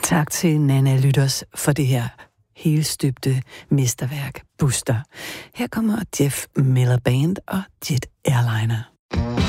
Tak til Nanna Lytters for det her helstøbte mesterværk, Buster. Her kommer Jeff Miller Band og Jet Airliner.